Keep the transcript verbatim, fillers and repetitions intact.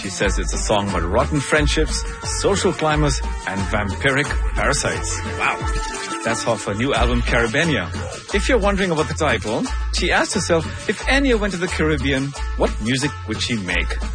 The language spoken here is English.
She says it's a song about rotten friendships, social climbers, and vampiric parasites. Wow. That's off her new album, Caribbeania. If you're wondering about the title, she asked herself, if Enya went to the Caribbean, what music would she make?